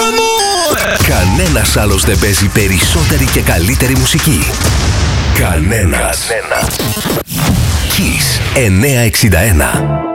Κανένας άλλος δεν παίζει περισσότερη και καλύτερη μουσική. Κανένας. Kiss 961.